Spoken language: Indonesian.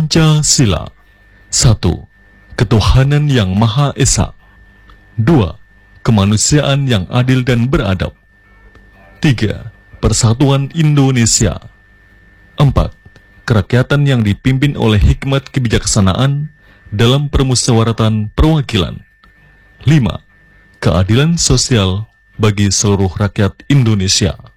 Pancasila. 1. Ketuhanan yang Maha Esa. 2. Kemanusiaan yang adil dan beradab. 3. Persatuan Indonesia. 4. Kerakyatan yang dipimpin oleh hikmat kebijaksanaan dalam permusyawaratan perwakilan. 5. Keadilan sosial bagi seluruh rakyat Indonesia.